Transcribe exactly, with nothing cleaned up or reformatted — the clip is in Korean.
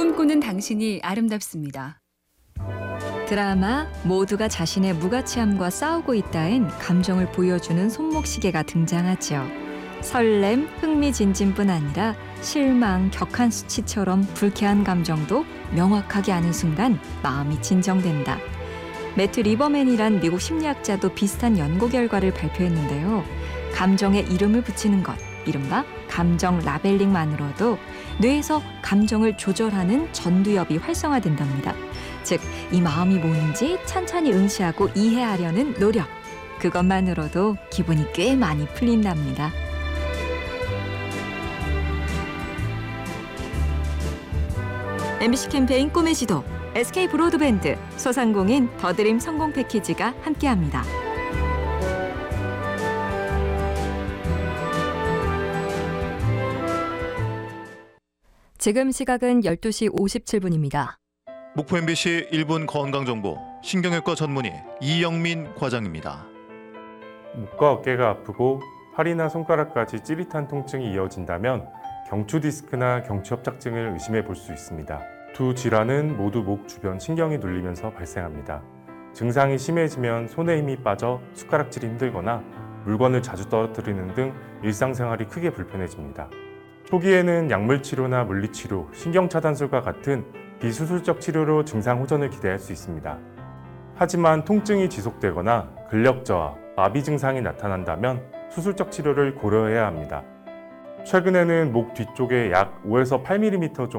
꿈꾸는 당신이 아름답습니다. 드라마 모두가 자신의 무가치함과 싸우고 있다엔 감정을 보여주는 손목시계가 등장하죠. 설렘, 흥미진진뿐 아니라 실망, 격한 수치처럼 불쾌한 감정도 명확하게 아는 순간 마음이 진정된다. 매트 리버맨이란 미국 심리학자도 비슷한 연구 결과를 발표했는데요. 감정에 이름을 붙이는 것, 이른바 감정 라벨링만으로도 뇌에서 감정을 조절하는 전두엽이 활성화된답니다. 즉, 이 마음이 뭐는지 찬찬히 응시하고 이해하려는 노력. 그것만으로도 기분이 꽤 많이 풀린답니다. 엠비씨 캠페인 꿈의 지도, 에스케이 브로드밴드, 소상공인 더드림 성공 패키지가 함께합니다. 지금 시각은 열두 시 오십칠 분입니다. 목포 엠비씨 일 분 건강정보 신경외과 전문의 이영민 과장입니다. 목과 어깨가 아프고 팔이나 손가락까지 찌릿한 통증이 이어진다면 경추 디스크나 경추 협착증을 의심해 볼 수 있습니다. 두 질환은 모두 목 주변 신경이 눌리면서 발생합니다. 증상이 심해지면 손에 힘이 빠져 숟가락질이 힘들거나 물건을 자주 떨어뜨리는 등 일상생활이 크게 불편해집니다. 초기에는 약물치료나 물리치료, 신경차단술과 같은 비수술적 치료로 증상 호전을 기대할 수 있습니다. 하지만 통증이 지속되거나 근력저하, 마비 증상이 나타난다면 수술적 치료를 고려해야 합니다. 최근에는 목 뒤쪽에 약 오에서 팔 밀리미터 정도